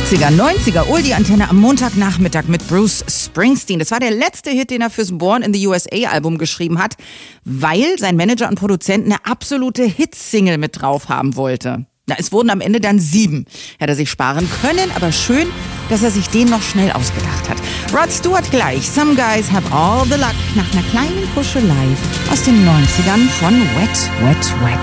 80er, 90er, Oldie-Antenne am Montagnachmittag mit Bruce Springsteen. Das war der letzte Hit, den er fürs Born in the USA-Album geschrieben hat, weil sein Manager und Produzent eine absolute Hitsingle mit drauf haben wollte. Na, es wurden am Ende dann 7. Hätte er sich sparen können, aber schön, dass er sich den noch schnell ausgedacht hat. Rod Stewart gleich. Some Guys Have All the Luck nach einer kleinen Kuschelei aus den 90ern von Wet, Wet, Wet.